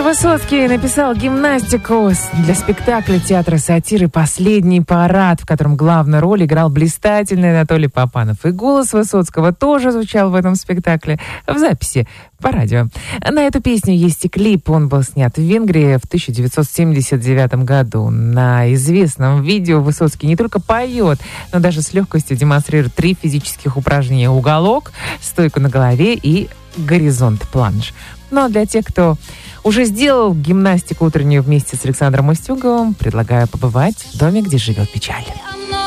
Высоцкий написал гимнастику для спектакля театра сатиры «Последний парад», в котором главную роль играл блистательный Анатолий Папанов. И голос Высоцкого тоже звучал в этом спектакле в записи по радио. На эту песню есть и клип. Он был снят в Венгрии в 1979 году. На известном видео Высоцкий не только поет, но даже с легкостью демонстрирует 3 физических упражнения: уголок, стойку на голове и горизонт-планж. Ну а для тех, кто уже сделал гимнастику утреннюю вместе с Александром Устюговым, предлагаю побывать в доме, где живет печаль.